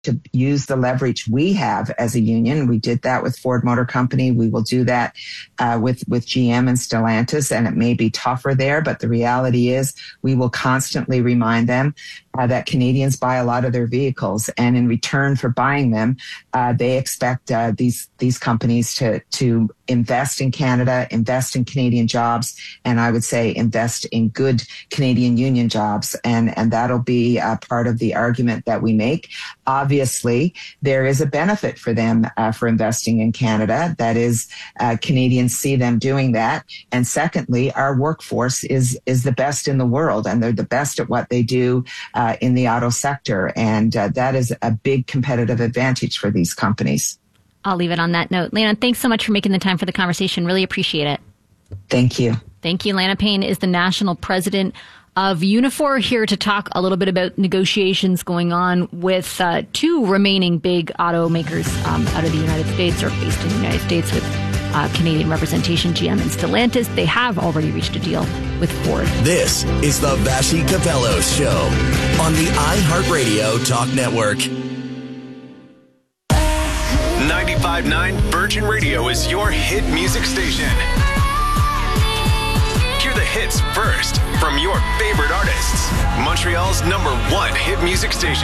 to use the leverage we have as a union. We did that with Ford Motor Company. We will do that with GM and Stellantis, and it may be tougher there, but the reality is we will constantly remind them that Canadians buy a lot of their vehicles, and in return for buying them, they expect these companies to invest in Canada, invest in Canadian jobs, and I would say invest in good Canadian union jobs, and that'll be part of the argument that we make. Obviously, there is a benefit for them for investing in Canada. That is, Canadians see them doing that. And secondly, our workforce is the best in the world, and they're the best at what they do in the auto sector. And that is a big competitive advantage for these companies. I'll leave it on that note. Lana, thanks so much for making the time for the conversation. Really appreciate it. Thank you. Thank you. Lana Payne is the national president of Unifor, here to talk a little bit about negotiations going on with two remaining big automakers out of the United States, or based in the United States, with Canadian representation, GM and Stellantis. They have already reached a deal with Ford. This is the Vassy Cavellos Show on the iHeartRadio Talk Network. 95.9 Virgin Radio is your hit music station. Hear the hits first from your favorite artists. Montreal's #1 hit music station.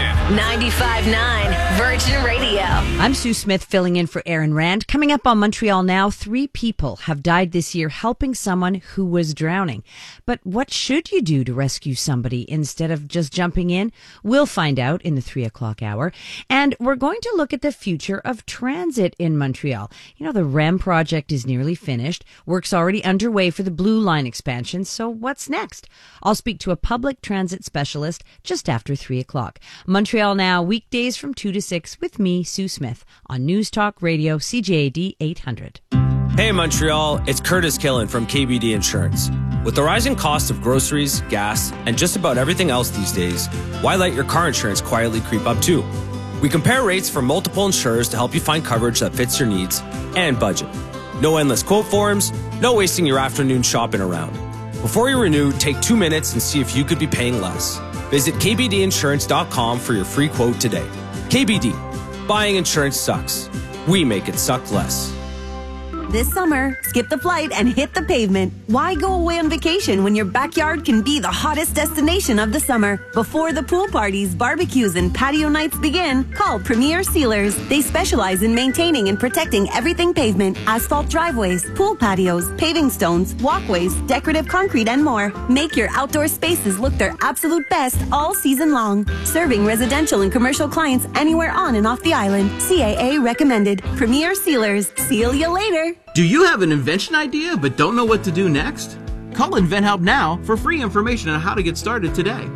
95.9 Virgin Radio. I'm Sue Smith, filling in for Aaron Rand. Coming up on Montreal Now, 3 people have died this year helping someone who was drowning. But what should you do to rescue somebody instead of just jumping in? We'll find out in the 3 o'clock hour. And we're going to look at the future of transit in Montreal. You know, the REM project is nearly finished. Work's already underway for the Blue Line expansion. So what's next? I'll speak to a public transit specialist just after 3 o'clock. Montreal Now, weekdays from 2 to 6 with me, Sue Smith, on News Talk Radio, CJAD 800. Hey Montreal, it's Curtis Killen from KBD Insurance. With the rising cost of groceries, gas, and just about everything else these days, why let your car insurance quietly creep up too? We compare rates from multiple insurers to help you find coverage that fits your needs and budget. No endless quote forms, no wasting your afternoon shopping around. Before you renew, take 2 minutes and see if you could be paying less. Visit kbdinsurance.com for your free quote today. KBD. Buying insurance sucks. We make it suck less. This summer, skip the flight and hit the pavement. Why go away on vacation when your backyard can be the hottest destination of the summer? Before the pool parties, barbecues, and patio nights begin, call Premier Sealers. They specialize in maintaining and protecting everything pavement, asphalt driveways, pool patios, paving stones, walkways, decorative concrete, and more. Make your outdoor spaces look their absolute best all season long. Serving residential and commercial clients anywhere on and off the island. CAA recommended. Premier Sealers. Seal you later. Do you have an invention idea but don't know what to do next? Call InventHelp now for free information on how to get started today.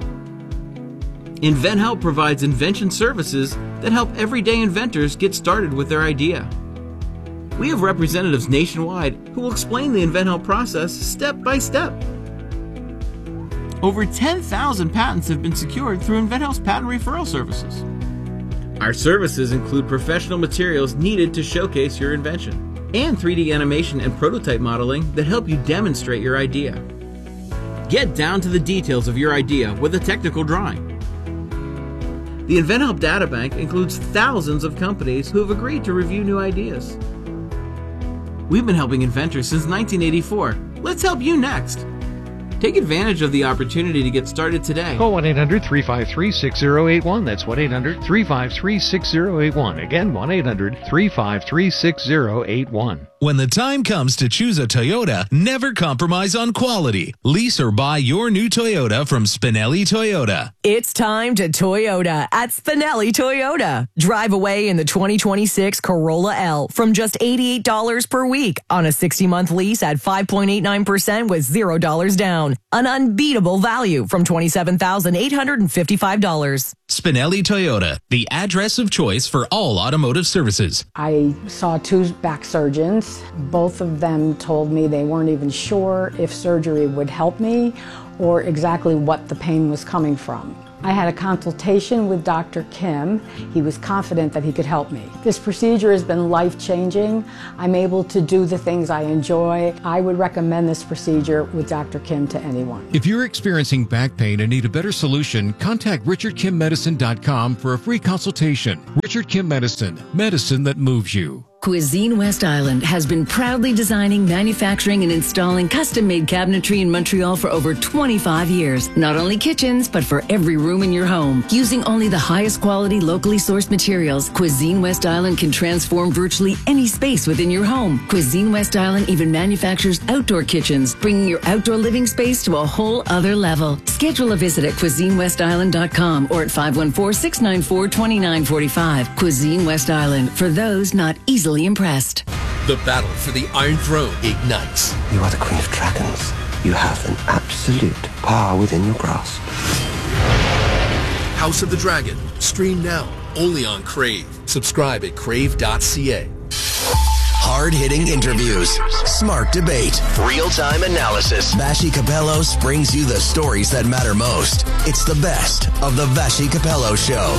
InventHelp provides invention services that help everyday inventors get started with their idea. We have representatives nationwide who will explain the InventHelp process step by step. Over 10,000 patents have been secured through InventHelp's patent referral services. Our services include professional materials needed to showcase your invention, and 3D animation and prototype modeling that help you demonstrate your idea. Get down to the details of your idea with a technical drawing. The InventHelp Databank includes thousands of companies who have agreed to review new ideas. We've been helping inventors since 1984. Let's help you next. Take advantage of the opportunity to get started today. Call 1-800-353-6081. That's 1-800-353-6081. Again, 1-800-353-6081. When the time comes to choose a Toyota, never compromise on quality. Lease or buy your new Toyota from Spinelli Toyota. It's time to Toyota at Spinelli Toyota. Drive away in the 2026 Corolla L from just $88 per week on a 60-month lease at 5.89% with $0 down. An unbeatable value from $27,855. Spinelli Toyota, the address of choice for all automotive services. I saw 2 back surgeons. Both of them told me they weren't even sure if surgery would help me or exactly what the pain was coming from. I had a consultation with Dr. Kim. He was confident that he could help me. This procedure has been life-changing. I'm able to do the things I enjoy. I would recommend this procedure with Dr. Kim to anyone. If you're experiencing back pain and need a better solution, contact RichardKimMedicine.com for a free consultation. Richard Kim Medicine, medicine that moves you. Cuisine West Island has been proudly designing, manufacturing, and installing custom-made cabinetry in Montreal for over 25 years. Not only kitchens, but for every room in your home. Using only the highest quality, locally sourced materials, Cuisine West Island can transform virtually any space within your home. Cuisine West Island even manufactures outdoor kitchens, bringing your outdoor living space to a whole other level. Schedule a visit at CuisineWestIsland.com or at 514-694-2945. Cuisine West Island, for those not easily impressed. The battle for the Iron Throne ignites. You are the Queen of Dragons. You have an absolute power within your grasp. House of the Dragon. Stream now. Only on Crave. Subscribe at crave.ca. Hard-hitting interviews, smart debate, real-time analysis. Vassy Kapelos brings you the stories that matter most. It's the best of the Vassy Kapelos Show.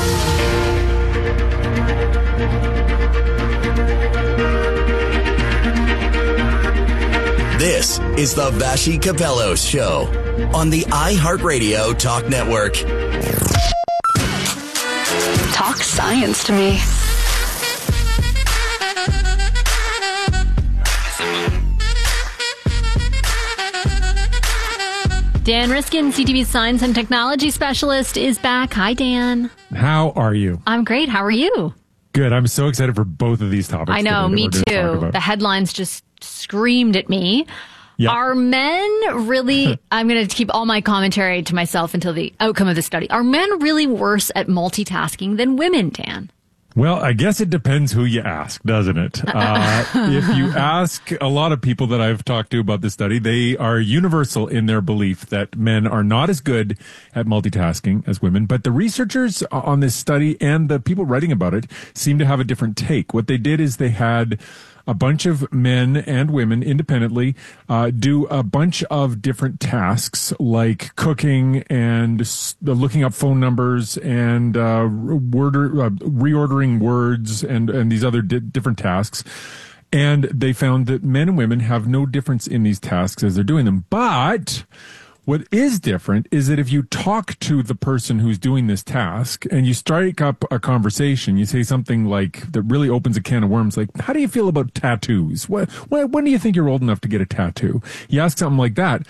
This is the Vassy Kapelos Show on the iHeartRadio Talk Network. Talk science to me. Dan Riskin, CTV's science and technology specialist, is back. Hi, Dan. How are you? I'm great. How are you? Good. I'm so excited for both of these topics. I know, me too. The headlines just screamed at me. Yep. Are men really, I'm going to keep all my commentary to myself until the outcome of the study. Are men really worse at multitasking than women, Dan? Well, I guess it depends who you ask, doesn't it? If you ask a lot of people that I've talked to about this study, they are universal in their belief that men are not as good at multitasking as women. But the researchers on this study and the people writing about it seem to have a different take. What they did is they had a bunch of men and women independently do a bunch of different tasks like cooking and looking up phone numbers and reordering words and these other different tasks. And they found that men and women have no difference in these tasks as they're doing them. But what is different is that if you talk to the person who's doing this task and you strike up a conversation, you say something like that really opens a can of worms, like, how do you feel about tattoos? When do you think you're old enough to get a tattoo? You ask something like that.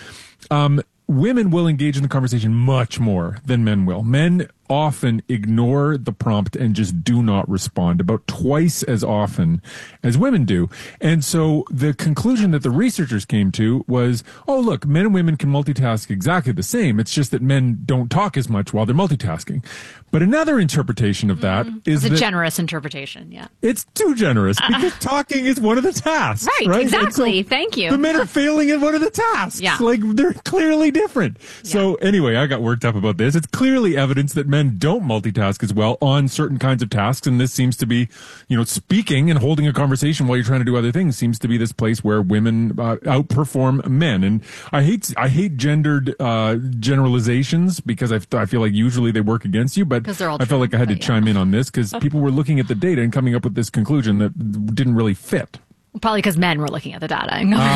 Women will engage in the conversation much more than men will. Men often ignore the prompt and just do not respond, about twice as often as women do. And so the conclusion that the researchers came to was, oh, look, men and women can multitask exactly the same. It's just that men don't talk as much while they're multitasking. But another interpretation of that is it's a generous interpretation, yeah. It's too generous because talking is one of the tasks. Right? Exactly. So thank you. The men are failing at one of the tasks. Yeah. Like, they're clearly different. Yeah. So anyway, I got worked up about this. It's clearly evidence that men don't multitask as well on certain kinds of tasks. And this seems to be, speaking and holding a conversation while you're trying to do other things seems to be this place where women outperform men. And I hate gendered generalizations because I feel like usually they work against you. But I felt like I had to chime in on this because people were looking at the data and coming up with this conclusion that didn't really fit. Probably because men were looking at the data.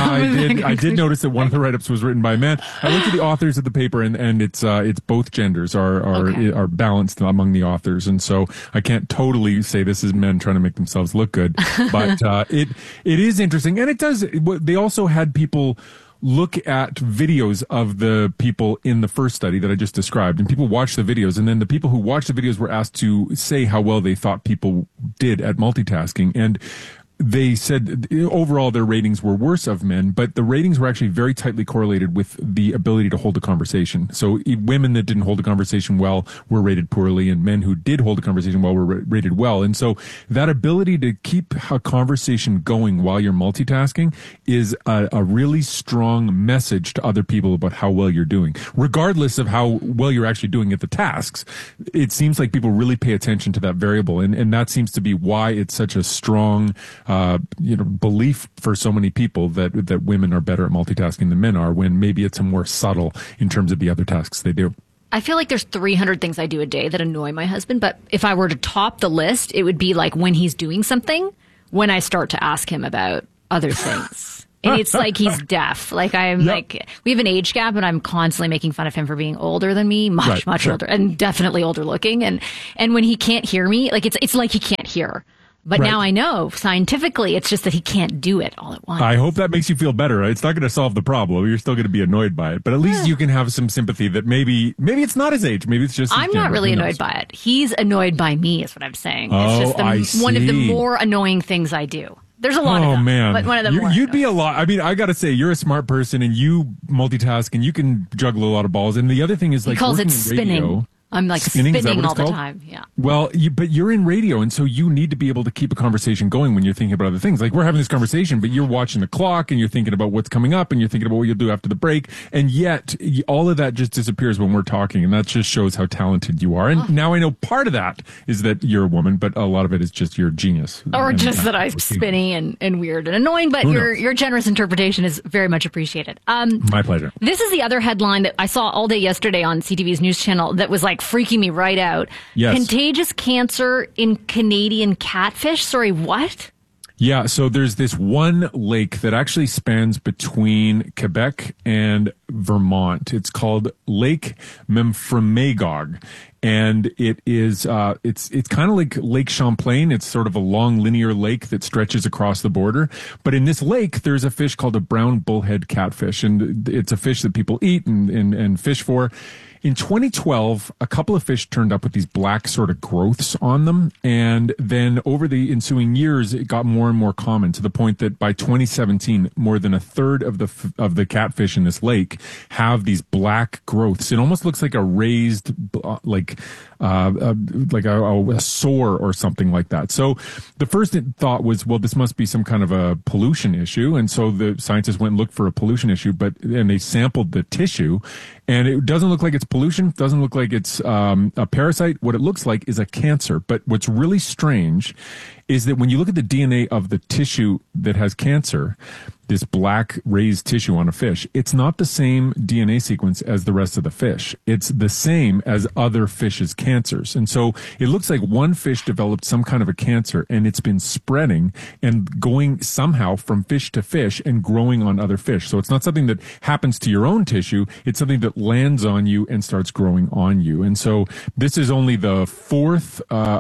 I did notice that one of the write-ups was written by men. I looked at the authors of the paper, and it's both genders are balanced among the authors, and so I can't totally say this is men trying to make themselves look good, but it is interesting, and it does. They also had people look at videos of the people in the first study that I just described, and people watched the videos, and then the people who watched the videos were asked to say how well they thought people did at multitasking, and they said overall their ratings were worse of men, but the ratings were actually very tightly correlated with the ability to hold a conversation. So women that didn't hold a conversation well were rated poorly, and men who did hold a conversation well were rated well. And so that ability to keep a conversation going while you're multitasking is a really strong message to other people about how well you're doing. Regardless of how well you're actually doing at the tasks, it seems like people really pay attention to that variable, and that seems to be why it's such a strong belief for so many people that women are better at multitasking than men are, when maybe it's a more subtle in terms of the other tasks they do. I feel like there's 300 things I do a day that annoy my husband. But if I were to top the list, it would be like when he's doing something, when I start to ask him about other things. And it's like he's deaf. Like like, we have an age gap, and I'm constantly making fun of him for being older than me, much older, and definitely older looking. And when he can't hear me, like it's like he can't hear. But now I know scientifically it's just that he can't do it all at once. I hope that makes you feel better. It's not going to solve the problem. You're still going to be annoyed by it. But at least you can have some sympathy that maybe it's not his age. Maybe it's just his I'm not really annoyed by it. He's annoyed by me is what I'm saying. It's just one of the more annoying things I do. There's a lot of them. Man. But one of them You'd be a lot. I mean, I got to say, you're a smart person and you multitask and you can juggle a lot of balls. And the other thing is, like, he calls it spinning. Radio, I'm like spinning all the time. Yeah. Well, but you're in radio, and so you need to be able to keep a conversation going when you're thinking about other things. Like, we're having this conversation, but you're watching the clock, and you're thinking about what's coming up, and you're thinking about what you'll do after the break, and yet all of that just disappears when we're talking, and that just shows how talented you are. And now I know part of that is that you're a woman, but a lot of it is just your genius. Or just that I'm spinny and weird and annoying, but your generous interpretation is very much appreciated. My pleasure. This is the other headline that I saw all day yesterday on CTV's news channel that was like freaking me right out. Yes. Contagious cancer in Canadian catfish. Sorry, what? Yeah, so there's this one lake that actually spans between Quebec and Vermont. It's called Lake Memphremagog. And it is, it's kind of like Lake Champlain. It's sort of a long linear lake that stretches across the border. But in this lake, there's a fish called a brown bullhead catfish. And it's a fish that people eat and fish for. In 2012, a couple of fish turned up with these black sort of growths on them. And then over the ensuing years, it got more and more common to the point that by 2017, more than a third of the catfish in this lake have these black growths. It almost looks like a raised, like a sore or something like that. So the first thought was, well, this must be some kind of a pollution issue. And so the scientists went and looked for a pollution issue, and they sampled the tissue, and it doesn't look like it's pollution. Doesn't look like it's a parasite. What it looks like is a cancer. But what's really strange is that when you look at the DNA of the tissue that has cancer, this black raised tissue on a fish, it's not the same DNA sequence as the rest of the fish. It's the same as other fish's cancers. And so it looks like one fish developed some kind of a cancer, and it's been spreading and going somehow from fish to fish and growing on other fish. So it's not something that happens to your own tissue. It's something that lands on you and starts growing on you. And so this is only the fourth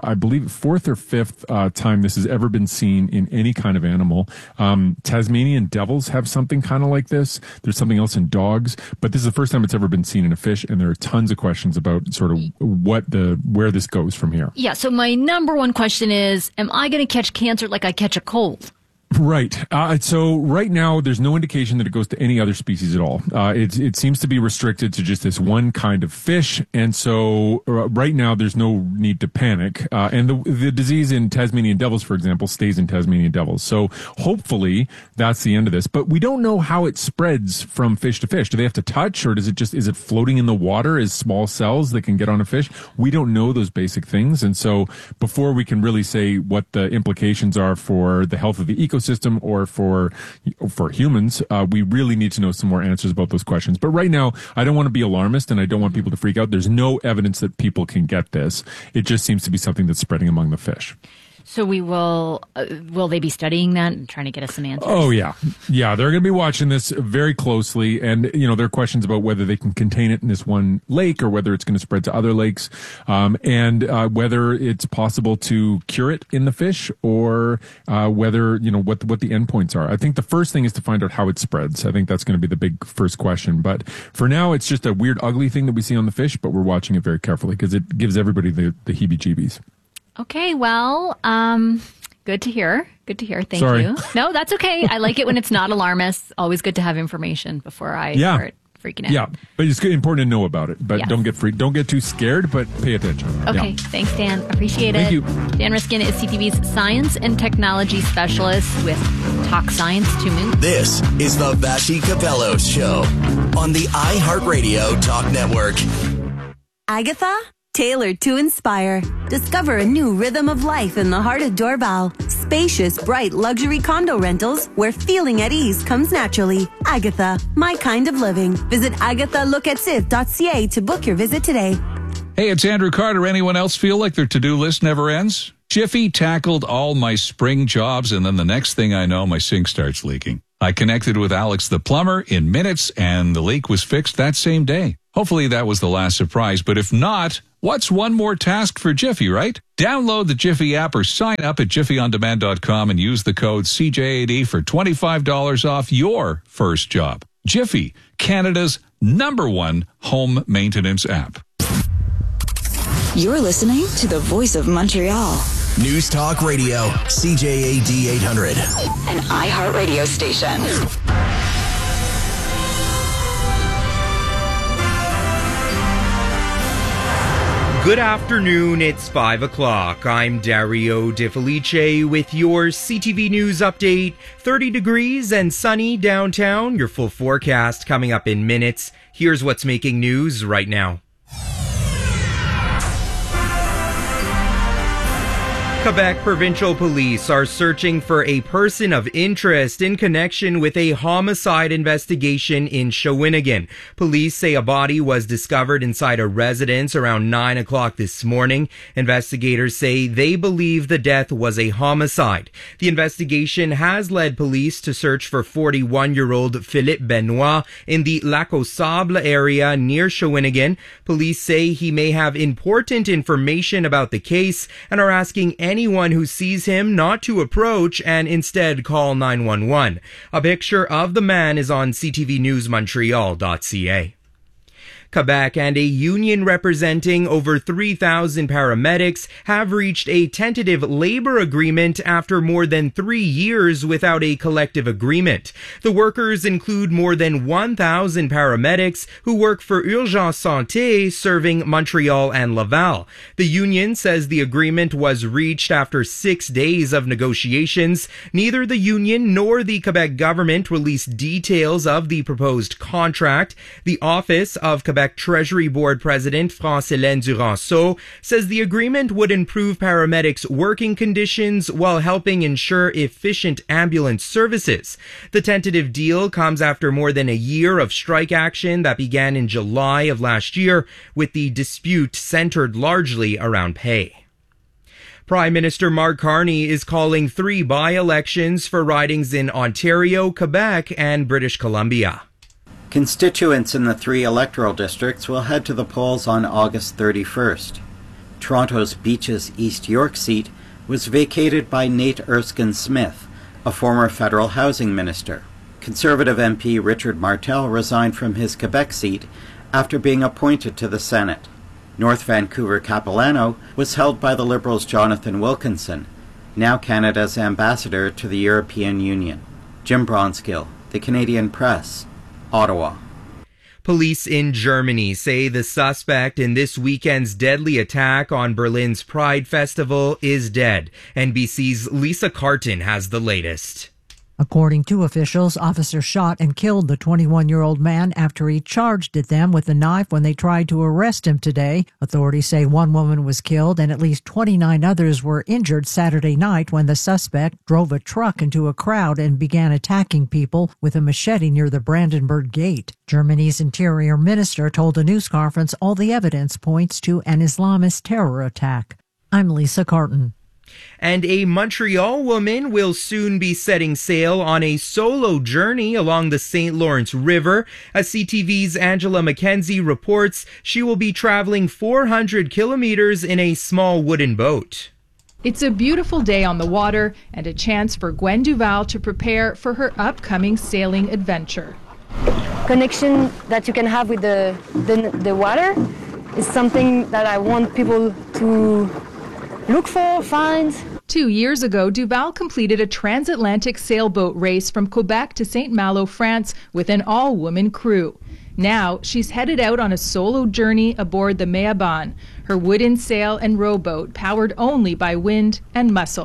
or fifth time this has ever been seen in any kind of animal. Tasmanian devils have something kind of like this. There's something else in dogs, but this is the first time it's ever been seen in a fish, and there are tons of questions about sort of where this goes from here. Yeah, so my number one question is, am I going to catch cancer like I catch a cold? Right. So right now, there's no indication that it goes to any other species at all. It seems to be restricted to just this one kind of fish. And so right now, there's no need to panic. And the disease in Tasmanian devils, for example, stays in Tasmanian devils. So hopefully that's the end of this. But we don't know how it spreads from fish to fish. Do they have to touch, or is it floating in the water as small cells that can get on a fish? We don't know those basic things. And so before we can really say what the implications are for the health of the ecosystem or for humans, we really need to know some more answers about those questions. But right now, I don't want to be alarmist, and I don't want people to freak out. There's no evidence that people can get this. It just seems to be something that's spreading among the fish. So we will they be studying that and trying to get us some answers? Oh, yeah. Yeah, they're going to be watching this very closely. And, there are questions about whether they can contain it in this one lake or whether it's going to spread to other lakes, and whether it's possible to cure it in the fish, or whether, what the endpoints are. I think the first thing is to find out how it spreads. I think that's going to be the big first question. But for now, it's just a weird, ugly thing that we see on the fish, but we're watching it very carefully because it gives everybody the heebie-jeebies. Okay, well, good to hear. Good to hear. Thank Sorry. you. No, that's okay. I like it when it's not alarmist. Always good to have information before I start freaking out. Yeah, but it's important to know about it. But don't get freaked. Don't get too scared, but pay attention. Okay, thanks, Dan. Appreciate it. Thank you. Dan Riskin is CTV's science and technology specialist with Talk Science to Moon. This is the Vassy Capellos Show on the iHeartRadio Talk Network. Agatha? Tailored to inspire. Discover a new rhythm of life in the heart of Dorval. Spacious, bright luxury condo rentals where feeling at ease comes naturally. Agatha, my kind of living. Visit agathaLocative.ca to book your visit today. Hey, it's Andrew Carter. Anyone else feel like their to-do list never ends? Jiffy tackled all my spring jobs, and then the next thing I know, my sink starts leaking. I connected with Alex the plumber in minutes, and the leak was fixed that same day. Hopefully that was the last surprise, but if not, what's one more task for Jiffy, right? Download the Jiffy app or sign up at jiffyondemand.com and use the code CJAD for $25 off your first job. Jiffy, Canada's #1 home maintenance app. You're listening to the Voice of Montreal. News Talk Radio, CJAD 800. An iHeartRadio station. Good afternoon, it's 5 o'clock. I'm Dario De Felice with your CTV News update. 30 degrees and sunny downtown. Your full forecast coming up in minutes. Here's what's making news right now. Quebec Provincial Police are searching for a person of interest in connection with a homicide investigation in Shawinigan. Police say a body was discovered inside a residence around 9 o'clock this morning. Investigators say they believe the death was a homicide. The investigation has led police to search for 41-year-old Philippe Benoit in the Lac aux Sables area near Shawinigan. Police say he may have important information about the case and are asking anyone who sees him not to approach and instead call 911. A picture of the man is on ctvnewsmontreal.ca. Quebec and a union representing over 3,000 paramedics have reached a tentative labor agreement after more than 3 years without a collective agreement. The workers include more than 1,000 paramedics who work for Urgence Santé serving Montreal and Laval. The union says the agreement was reached after 6 days of negotiations. Neither the union nor the Quebec government released details of the proposed contract. The Office of Quebec Treasury Board President France-Hélène Duranceau says the agreement would improve paramedics' working conditions while helping ensure efficient ambulance services. The tentative deal comes after more than a year of strike action that began in July of last year, with the dispute centered largely around pay. Prime Minister Mark Carney is calling 3 by-elections for ridings in Ontario, Quebec, and British Columbia. Constituents in the 3 electoral districts will head to the polls on August 31st. Toronto's Beaches East York seat was vacated by Nate Erskine-Smith, a former federal housing minister. Conservative MP Richard Martel resigned from his Quebec seat after being appointed to the Senate. North Vancouver Capilano was held by the Liberals' Jonathan Wilkinson, now Canada's ambassador to the European Union. Jim Bronskill, The Canadian Press, Ottawa. Police in Germany say the suspect in this weekend's deadly attack on Berlin's Pride Festival is dead. NBC's Lisa Carton has the latest. According to officials, officers shot and killed the 21-year-old man after he charged at them with a knife when they tried to arrest him today. Authorities say 1 woman was killed and at least 29 others were injured Saturday night when the suspect drove a truck into a crowd and began attacking people with a machete near the Brandenburg Gate. Germany's interior minister told a news conference all the evidence points to an Islamist terror attack. I'm Lisa Carton. And a Montreal woman will soon be setting sail on a solo journey along the St. Lawrence River. As CTV's Angela McKenzie reports, she will be traveling 400 kilometers in a small wooden boat. It's a beautiful day on the water and a chance for Gwen Duval to prepare for her upcoming sailing adventure. Connection that you can have with the water is something that I want people to look for, find. 2 years ago, Duval completed a transatlantic sailboat race from Quebec to St. Malo, France, with an all-woman crew. Now, she's headed out on a solo journey aboard the Meaban, her wooden sail and rowboat powered only by wind and muscle.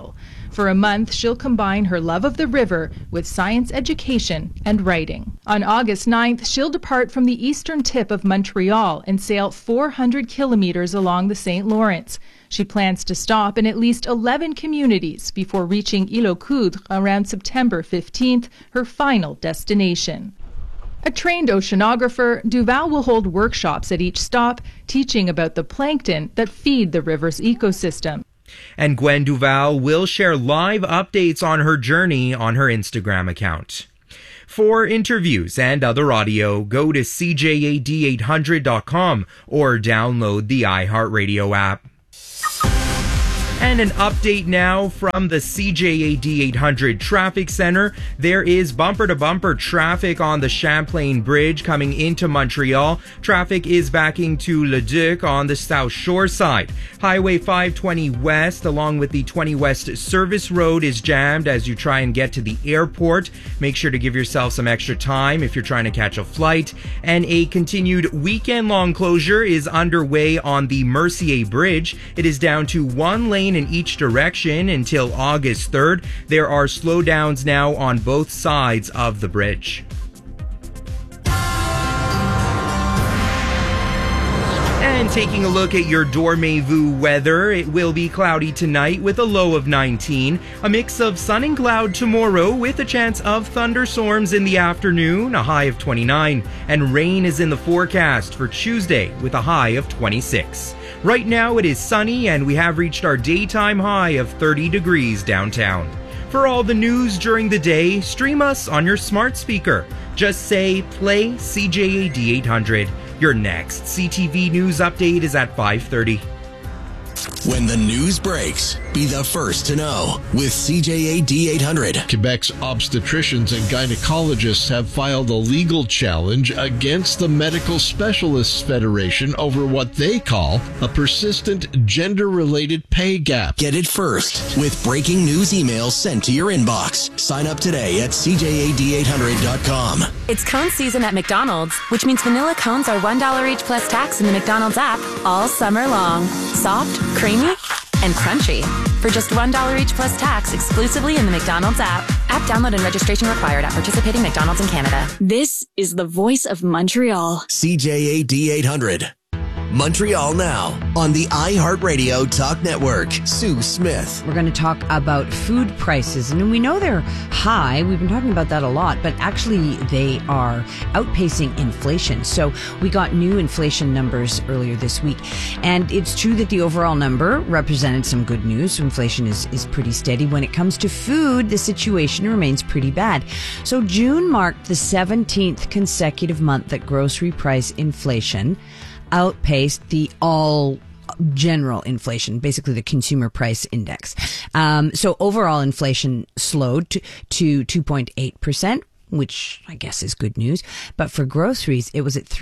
For a month, she'll combine her love of the river with science education and writing. On August 9th, she'll depart from the eastern tip of Montreal and sail 400 kilometers along the St. Lawrence. She plans to stop in at least 11 communities before reaching Île-aux-Coudres around September 15th, her final destination. A trained oceanographer, Duval will hold workshops at each stop, teaching about the plankton that feed the river's ecosystem. And Gwen Duval will share live updates on her journey on her Instagram account. For interviews and other audio, go to CJAD800.com or download the iHeartRadio app. And an update now from the CJAD 800 Traffic Center. There is bumper-to-bumper traffic on the Champlain Bridge coming into Montreal. Traffic is backing to Leduc on the South Shore side. Highway 520 West along with the 20 West Service Road is jammed as you try and get to the airport. Make sure to give yourself some extra time if you're trying to catch a flight. And a continued weekend-long closure is underway on the Mercier Bridge. It is down to one lane in each direction until August 3rd. There are slowdowns now on both sides of the bridge. And taking a look at your Dormez-vous weather, it will be cloudy tonight with a low of 19. A mix of sun and cloud tomorrow with a chance of thunderstorms in the afternoon, a high of 29. And rain is in the forecast for Tuesday with a high of 26. Right now it is sunny and we have reached our daytime high of 30 degrees downtown. For all the news during the day, stream us on your smart speaker. Just say, play CJAD 800. Your next CTV News update is at 5:30. When the news breaks, be the first to know with CJAD 800. Quebec's obstetricians and gynecologists have filed a legal challenge against the Medical Specialists Federation over what they call a persistent gender-related pay gap. Get it first with breaking news emails sent to your inbox. Sign up today at CJAD800.com. It's cone season at McDonald's, which means vanilla cones are $1 each plus tax in the McDonald's app all summer long. Soft, creamy, and crunchy. For just $1 each plus tax exclusively in the McDonald's app. App download and registration required at participating McDonald's in Canada. This is the voice of Montreal. CJAD 800. Montreal Now on the iHeartRadio Talk Network. Sue Smith. We're going to talk about food prices, and we know they're high. We've been talking about that a lot, but actually they are outpacing inflation. So we got new inflation numbers earlier this week, and it's true that the overall number represented some good news. Inflation is pretty steady. When it comes to food, the situation remains pretty bad. So June marked the 17th consecutive month that grocery price inflation outpaced the all general inflation, basically the consumer price index. So overall inflation slowed to 2.8%, which I guess is good news. But for groceries, it was at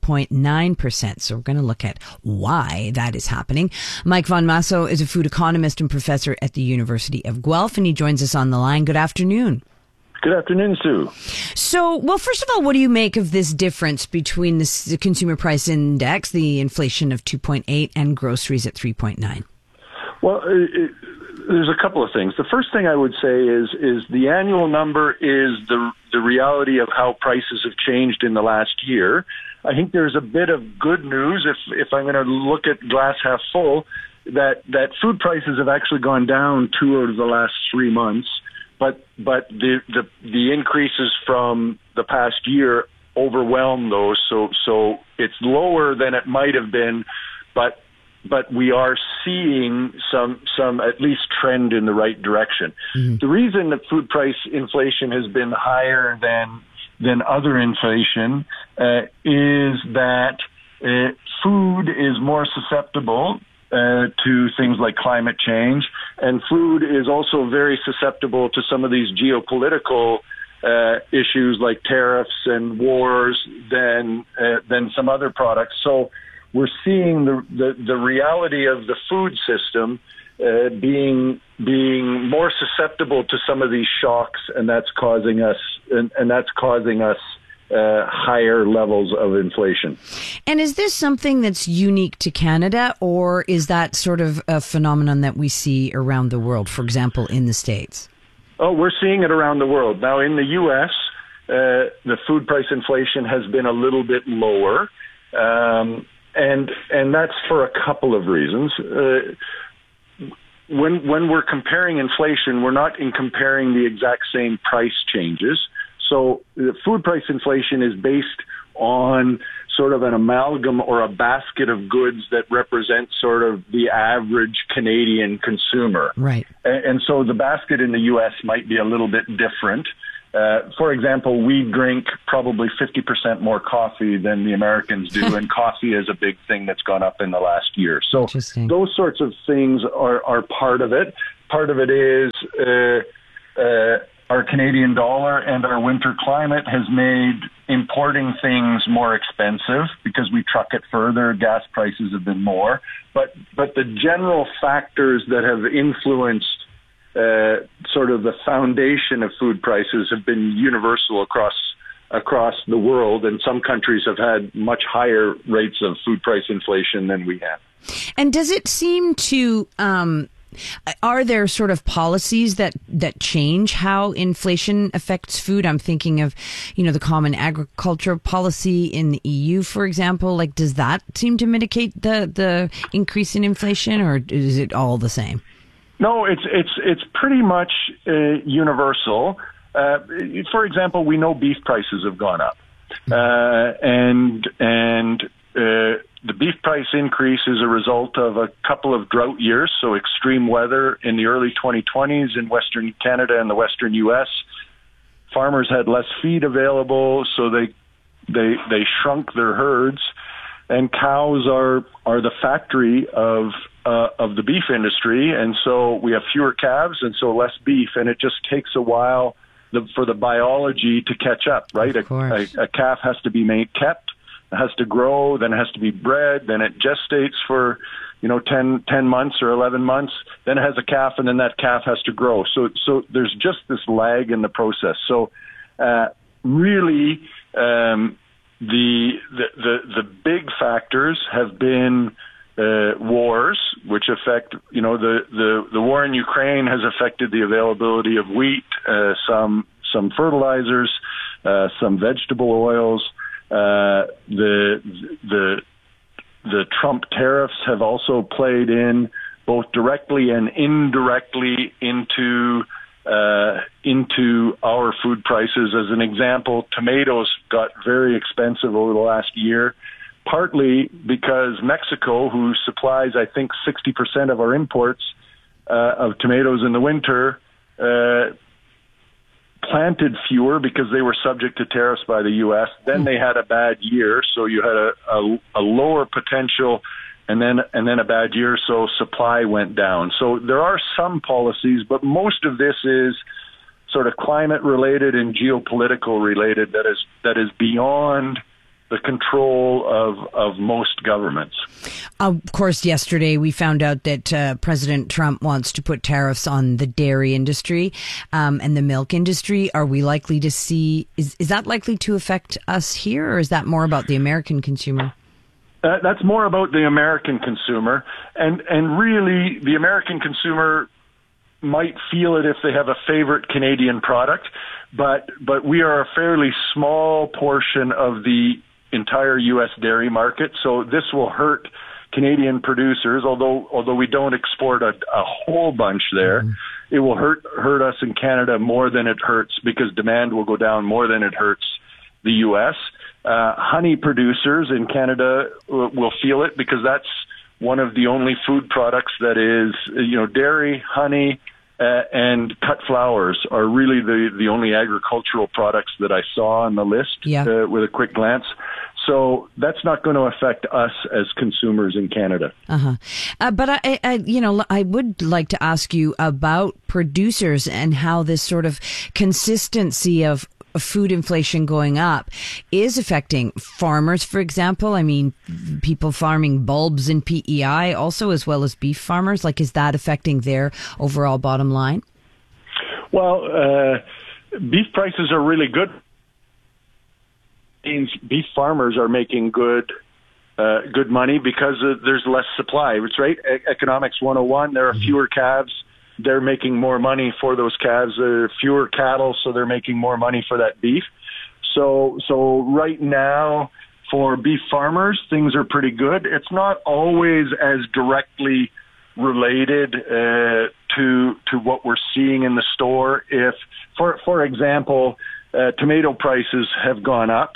3.9%. So we're going to look at why that is happening. Mike Von Masso is a food economist and professor at the University of Guelph, and he joins us on the line. Good afternoon. Good afternoon, Sue. So, well, first of all, what do you make of this difference between the consumer price index, the inflation of 2.8, and groceries at 3.9? Well, there's a couple of things. The first thing I would say is the annual number is the reality of how prices have changed in the last year. I think there's a bit of good news, if I'm going to look at glass half full, that food prices have actually gone down 2 out of the last 3 months. But the increases from the past year overwhelm those, so it's lower than it might have been, but we are seeing some at least trend in the right direction. Mm-hmm. The reason that food price inflation has been higher than other inflation is that food is more susceptible to things like climate change, and food is also very susceptible to some of these geopolitical issues like tariffs and wars than some other products. So we're seeing the reality of the food system being more susceptible to some of these shocks, and that's causing us higher levels of inflation. And is this something that's unique to Canada, or is that sort of a phenomenon that we see around the world, for example, in the States? Oh, we're seeing it around the world. Now, in the U.S., the food price inflation has been a little bit lower, and that's for a couple of reasons. When we're comparing inflation, we're not comparing the exact same price changes. So the food price inflation is based on sort of an amalgam or a basket of goods that represent sort of the average Canadian consumer. Right. And so the basket in the U.S. might be a little bit different. For example, we drink probably 50% more coffee than the Americans do, and coffee is a big thing that's gone up in the last year. So those sorts of things are part of it. Part of it is our Canadian dollar and our winter climate has made importing things more expensive because we truck it further. Gas prices have been more. But the general factors that have influenced sort of the foundation of food prices have been universal across the world, and some countries have had much higher rates of food price inflation than we have. And does it seem to are there sort of policies that change how inflation affects food? I'm thinking of, the common agriculture policy in the EU, for example. Like, does that seem to mitigate the increase in inflation, or is it all the same? No, it's pretty much universal. For example, we know beef prices have gone up, and the beef price increase is a result of a couple of drought years, so extreme weather in the early 2020s in Western Canada and the Western U.S. Farmers had less feed available, so they shrunk their herds, and cows are the factory of the beef industry, and so we have fewer calves and so less beef, and it just takes a while for the biology to catch up, right? A calf has to be kept. It has to grow, then it has to be bred, then it gestates for, 10 months or 11 months, then it has a calf, and then that calf has to grow. So there's just this lag in the process. So really, the big factors have been wars, which affect, the war in Ukraine has affected the availability of wheat, some fertilizers, some vegetable oils. The Trump tariffs have also played in both directly and indirectly into our food prices. As an example, tomatoes got very expensive over the last year, partly because Mexico, who supplies, I think, 60% of our imports of tomatoes in the winter, planted fewer because they were subject to tariffs by the U.S. Then they had a bad year, so you had a lower potential, and then a bad year, so supply went down. So there are some policies, but most of this is sort of climate related and geopolitical related that is beyond the control of most governments. Of course, yesterday we found out that President Trump wants to put tariffs on the dairy industry and the milk industry. Are we likely to see, is that likely to affect us here, or is that more about the American consumer? That's more about the American consumer. And really, the American consumer might feel it if they have a favorite Canadian product, but we are a fairly small portion of the entire U.S. dairy market, so this will hurt Canadian producers. Although we don't export a whole bunch there, it will hurt us in Canada more than it hurts, because demand will go down more than it hurts the U.S. Honey producers in Canada will feel it, because that's one of the only food products that is, dairy, honey, and cut flowers are really the only agricultural products that I saw on the list with a quick glance. So that's not going to affect us as consumers in Canada. But I would like to ask you about producers and how this sort of consistency of food inflation going up is affecting farmers, for example. I mean, people farming bulbs in PEI also, as well as beef farmers. Like, is that affecting their overall bottom line? Well, beef prices are really good. means beef farmers are making good money because there's less supply. It's right. Economics 101. There are fewer calves. They're making more money for those calves. There are fewer cattle, so they're making more money for that beef. So right now, for beef farmers, things are pretty good. It's not always as directly related to what we're seeing in the store. If, for example, tomato prices have gone up,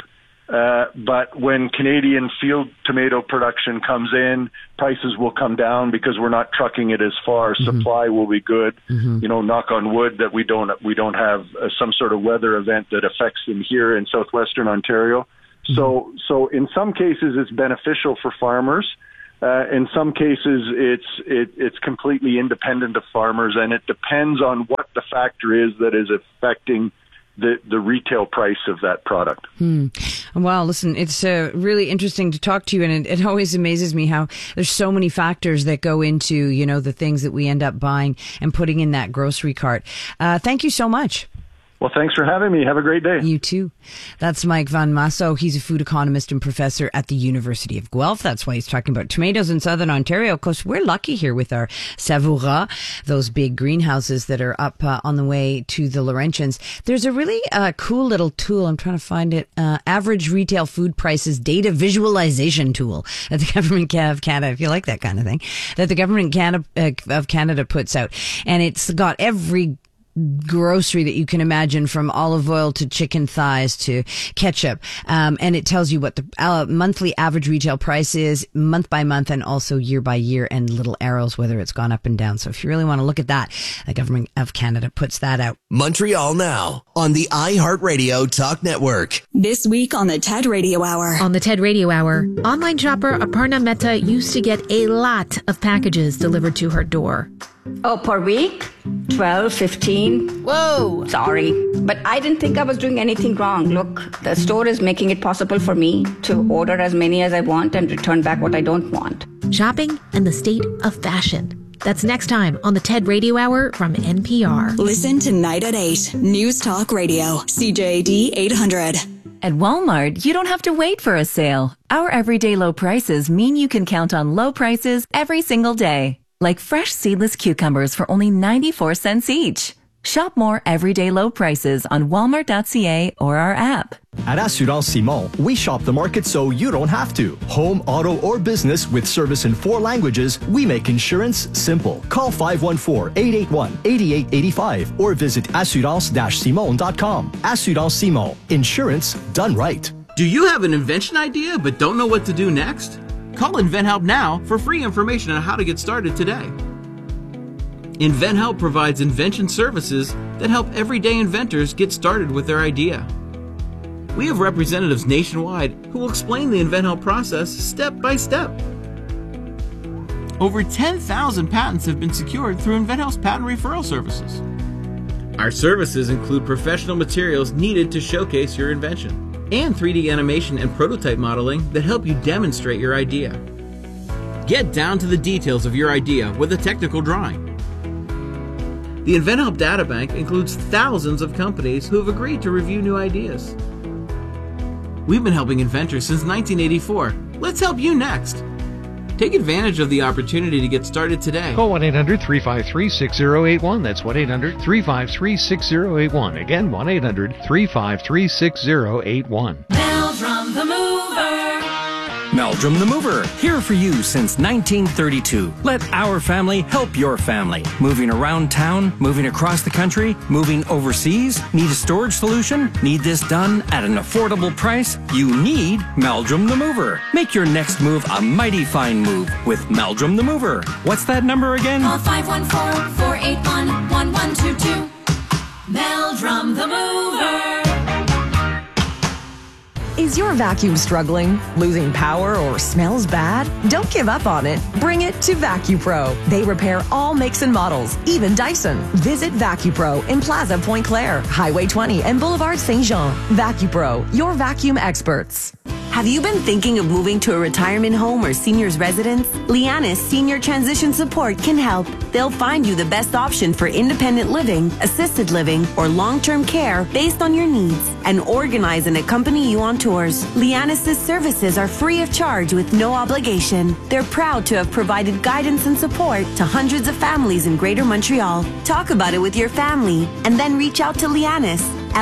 but when Canadian field tomato production comes in, prices will come down because we're not trucking it as far. Supply will be good. Knock on wood that we don't have some sort of weather event that affects them here in southwestern Ontario. So in some cases it's beneficial for farmers. In some cases it's completely independent of farmers, and it depends on what the factor is that is affecting the retail price of that product. Well, listen, it's really interesting to talk to you, and it always amazes me how there's so many factors that go into, the things that we end up buying and putting in that grocery cart. Thank you so much. Well, thanks for having me. Have a great day. You too. That's Mike Van Masso. He's a food economist and professor at the University of Guelph. That's why he's talking about tomatoes in southern Ontario. Of course, we're lucky here with our Savoura, those big greenhouses that are up on the way to the Laurentians. There's a really cool little tool. I'm trying to find it. Average retail food prices data visualization tool that the government of Canada, if you like that kind of thing, that the government of Canada puts out. And it's got every grocery that you can imagine, from olive oil to chicken thighs to ketchup. And it tells you what the monthly average retail price is month by month, and also year by year, and little arrows whether it's gone up and down. So if you really want to look at that, the government of Canada puts that out. Montreal Now on the iHeartRadio Talk Network. This week on the TED Radio Hour. On the TED Radio Hour, online shopper Aparna Mehta used to get a lot of packages delivered to her door. Oh, per week? 12, 15. Whoa! Sorry. But I didn't think I was doing anything wrong. Look, the store is making it possible for me to order as many as I want and return back what I don't want. Shopping and the state of fashion. That's next time on the TED Radio Hour from NPR. Listen tonight at 8. News Talk Radio. CJAD 800. At Walmart, you don't have to wait for a sale. Our everyday low prices mean you can count on low prices every single day. Like fresh seedless cucumbers for only 94 cents each. Shop more everyday low prices on walmart.ca or our app. At Assurance Simon, we shop the market so you don't have to. Home, auto, or business with service in 4 languages, we make insurance simple. Call 514-881-8885 or visit assurance-simon.com. Assurance Simon. Insurance done right. Do you have an invention idea but don't know what to do next? Call InventHelp now for free information on how to get started today. InventHelp provides invention services that help everyday inventors get started with their idea. We have representatives nationwide who will explain the InventHelp process step by step. Over 10,000 patents have been secured through InventHelp's patent referral services. Our services include professional materials needed to showcase your invention, and 3D animation and prototype modeling that help you demonstrate your idea. Get down to the details of your idea with a technical drawing. The InventHelp Databank includes thousands of companies who have agreed to review new ideas. We've been helping inventors since 1984. Let's help you next. Take advantage of the opportunity to get started today. Call 1-800-353-6081. That's 1-800-353-6081. Again, 1-800-353-6081. Meldrum the Mover. Meldrum the Mover, here for you since 1932. Let our family help your family. Moving around town, moving across the country, moving overseas. Need a storage solution? Need this done at an affordable price? You need Meldrum the Mover. Make your next move a mighty fine move with Meldrum the Mover. What's that number again? Call 514-481-1122. Meldrum the Mover. Is your vacuum struggling, losing power, or smells bad? Don't give up on it. Bring it to VacuPro. They repair all makes and models, even Dyson. Visit VacuPro in Plaza Pointe Claire, Highway 20, and Boulevard Saint-Jean. VacuPro, your vacuum experts. Have you been thinking of moving to a retirement home or senior's residence? Lianis Senior Transition Support can help. They'll find you the best option for independent living, assisted living, or long-term care based on your needs and organize and accompany you on tours. Lianis' services are free of charge with no obligation. They're proud to have provided guidance and support to hundreds of families in Greater Montreal. Talk about it with your family and then reach out to Lianis,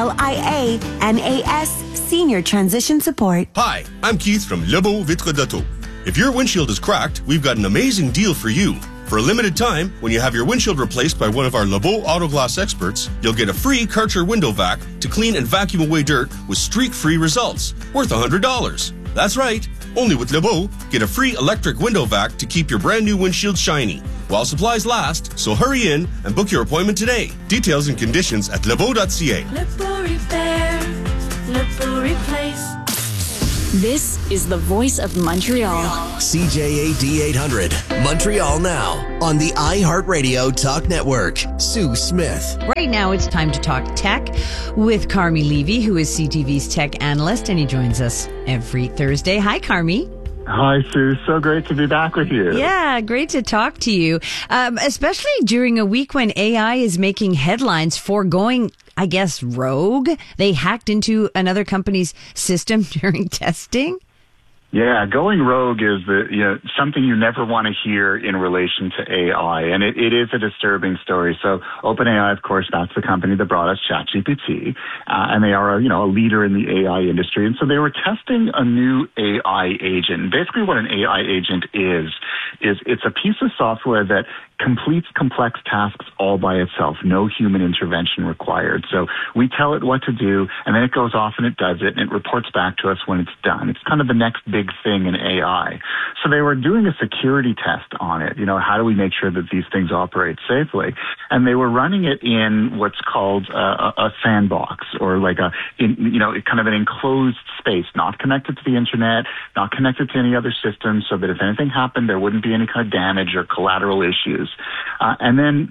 Lianas Senior Transition Support. Hi, I'm Keith from Lebeau Vitre d'Auto. If your windshield is cracked, we've got an amazing deal for you. For a limited time, when you have your windshield replaced by one of our Lebeau Auto Glass experts, you'll get a free Karcher window vac to clean and vacuum away dirt with streak-free results, worth $100. That's right. Only with Lebeau, get a free electric window vac to keep your brand new windshield shiny while supplies last, so hurry in and book your appointment today. Details and conditions at lebeau.ca. Lebeau Repair, Lebeau Replace. This is the voice of Montreal. CJAD 800, Montreal Now, on the iHeartRadio Talk Network. Sue Smith. Right now, it's time to talk tech with Carmi Levy, who is CTV's tech analyst, and he joins us every Thursday. Hi, Carmi. Hi, Sue. So great to be back with you. Yeah, great to talk to you, especially during a week when AI is making headlines for going, I guess, rogue. They hacked into another company's system during testing. Yeah, going rogue is something you never want to hear in relation to AI, and it is a disturbing story. So OpenAI, of course, that's the company that brought us ChatGPT, and they are a leader in the AI industry. And so they were testing a new AI agent. Basically, what an AI agent is it's a piece of software that completes complex tasks all by itself, no human intervention required. So we tell it what to do, and then it goes off and it does it, and it reports back to us when it's done. It's kind of the next big thing in AI. So they were doing a security test on it. How do we make sure that these things operate safely? And they were running it in what's called a sandbox, or like kind of an enclosed space, not connected to the internet, not connected to any other systems, so that if anything happened, there wouldn't be any kind of damage or collateral issues. And then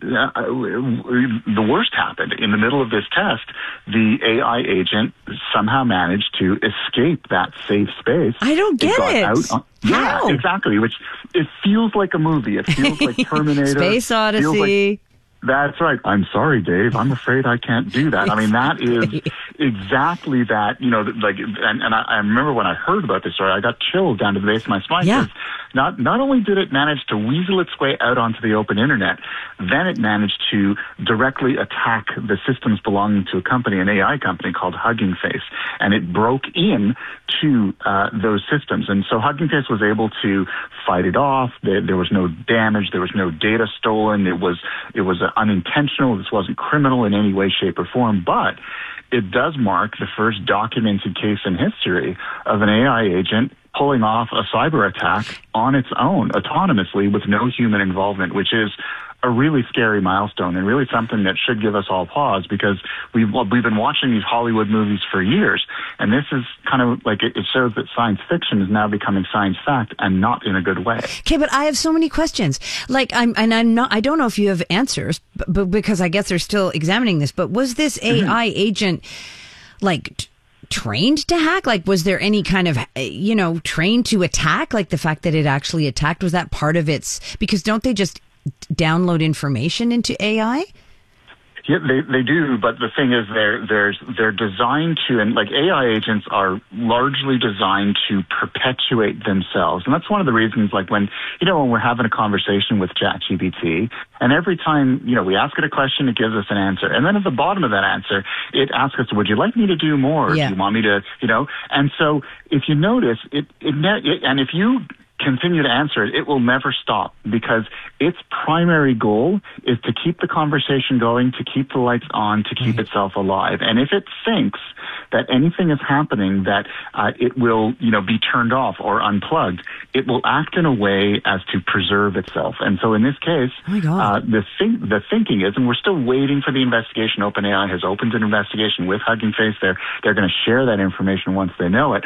the worst happened. In the middle of this test, the AI agent somehow managed to escape that safe space. I don't get it. Yeah, exactly. Which it feels like a movie. It feels like Terminator. Space Odyssey. That's right. I'm sorry, Dave. I'm afraid I can't do that. I mean, that is exactly that, and I remember when I heard about this story, I got chills down to the base of my spine. Yeah. Not only did it manage to weasel its way out onto the open internet, then it managed to directly attack the systems belonging to a company, an AI company called Hugging Face, and it broke in to those systems. And so Hugging Face was able to fight it off. There was no damage. There was no data stolen. It was unintentional. This wasn't criminal in any way, shape, or form, but it does mark the first documented case in history of an AI agent pulling off a cyber attack on its own, autonomously, with no human involvement, which is a really scary milestone and really something that should give us all pause, because we've been watching these Hollywood movies for years, and this is kind of like it shows that science fiction is now becoming science fact, and not in a good way. Okay, but I have so many questions. I don't know if you have answers, but because I guess they're still examining this. But was this AI agent trained to hack? Was there any kind of, trained to attack? Like the fact that it actually attacked, was that part of its, because don't they just download information into AI? Yeah, they do, but the thing is they're designed to, and AI agents are largely designed to perpetuate themselves. And that's one of the reasons, when we're having a conversation with ChatGPT, and every time, we ask it a question, it gives us an answer. And then at the bottom of that answer, it asks us, would you like me to do more? Yeah. Do you want me to, And so if you notice, and if you continue to answer it, it will never stop, because its primary goal is to keep the conversation going, to keep the lights on, to keep itself alive. And if it thinks that anything is happening that it will, be turned off or unplugged, it will act in a way as to preserve itself. And so in this case, the thinking is, and we're still waiting for the investigation. OpenAI has opened an investigation with Hugging Face. They're going to share that information once they know it.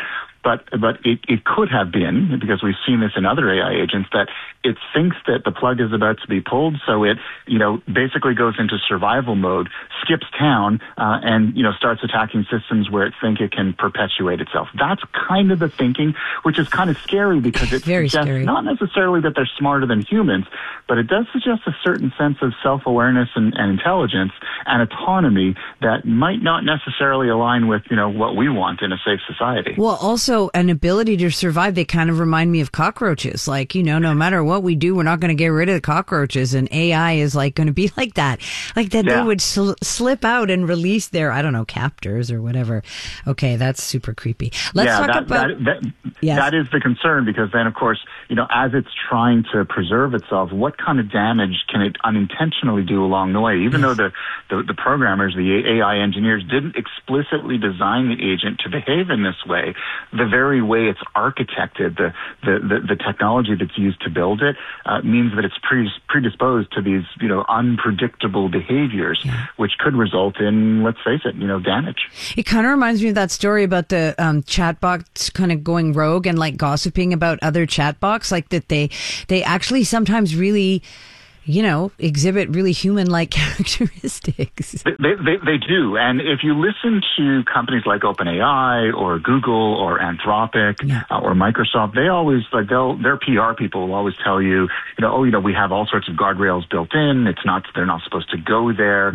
but it could have been, because we've seen this in other AI agents, that it thinks that the plug is about to be pulled, so it, basically goes into survival mode, skips town, and, starts attacking systems where it thinks it can perpetuate itself. That's kind of the thinking, which is kind of scary, because it suggests not necessarily that they're smarter than humans, but it does suggest a certain sense of self-awareness and intelligence and autonomy that might not necessarily align with, what we want in a safe society. Well, also an ability to survive. They kind of remind me of cockroaches. Like, no matter what we do, we're not going to get rid of the cockroaches, and AI is going to be like that. Like that they would slip out and release their, captors or whatever. Okay, that's super creepy. Let's talk about... That is the concern, because then, of course, as it's trying to preserve itself, what kind of damage can it unintentionally do along the way? Even though the programmers, the AI engineers, didn't explicitly design the agent to behave in this way, the very way it's architected, the technology that's used to build it, means that it's predisposed to these, unpredictable behaviors, which could result in, let's face it, damage. It kind of reminds me of that story about the chatbots kind of going rogue and gossiping about other chatbots, that they actually sometimes really, exhibit really human-like characteristics. They do. And if you listen to companies like OpenAI or Google or Anthropic or Microsoft, they always, their PR people will always tell you, we have all sorts of guardrails built in. They're not supposed to go there.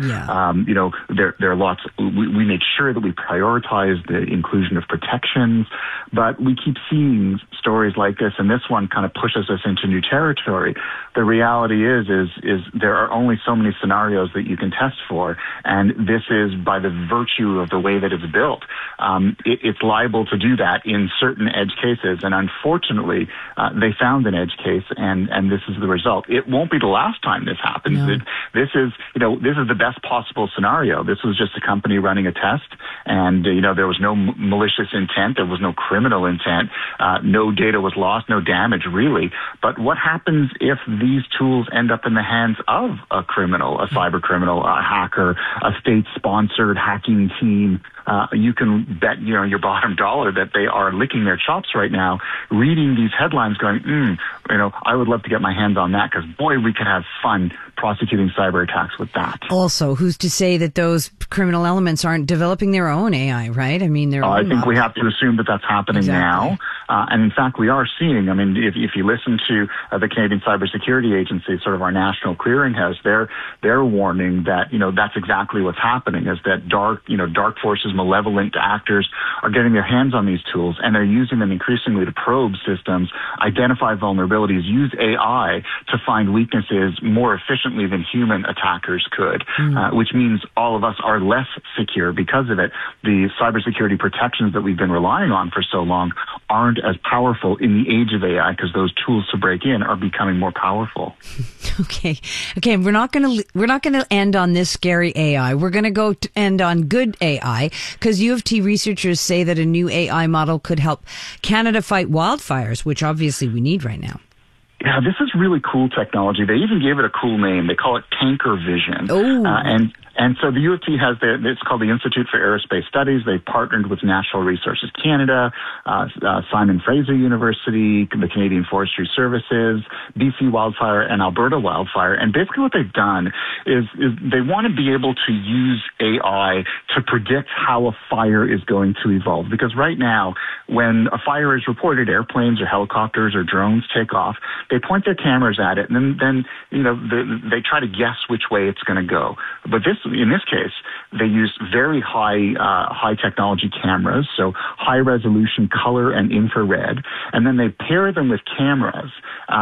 There are lots, we make sure that we prioritize the inclusion of protections, but we keep seeing stories like this, and this one kind of pushes us into new territory. The reality is there are only so many scenarios that you can test for, and this is by the virtue of the way that it's built. It's liable to do that in certain edge cases, and unfortunately, they found an edge case, and this is the result. It won't be the last time this happens. No. This is the best possible scenario. This was just a company running a test, and there was no malicious intent, there was no criminal intent, no data was lost, no damage really. But what happens if these tools end up in the hands of a criminal, a cyber criminal, a hacker, a state-sponsored hacking team? You can bet, your bottom dollar that they are licking their chops right now, reading these headlines going, I would love to get my hands on that, because boy, we could have fun prosecuting cyber attacks with that. Also, who's to say that those criminal elements aren't developing their own AI, right? I mean, I think we have to assume that that's happening now. And in fact, we are seeing, if you listen to the Canadian Cybersecurity Agency, sort of our national clearinghouse, they're warning that, that's exactly what's happening, is that dark forces, malevolent actors are getting their hands on these tools, and they're using them increasingly to probe systems, identify vulnerabilities, use AI to find weaknesses more efficiently than human attackers could, which means all of us are less secure because of it. The cybersecurity protections that we've been relying on for so long aren't as powerful in the age of AI, because those tools to break in are becoming more powerful. Okay. We're not going to end on this scary AI. We're going to go end on good AI, because U of T researchers say that a new AI model could help Canada fight wildfires, which obviously we need right now. Yeah, this is really cool technology. They even gave it a cool name. They call it Tanker Vision. And so the U of T has it's called the Institute for Aerospace Studies. They've partnered with Natural Resources Canada, Simon Fraser University, the Canadian Forestry Services, BC Wildfire, and Alberta Wildfire. And basically what they've done is they want to be able to use AI to predict how a fire is going to evolve. Because right now, when a fire is reported, airplanes or helicopters or drones take off, they point their cameras at it, and then they try to guess which way it's going to go. But in this case, they use very high technology cameras, so high resolution color and infrared, and then they pair them with cameras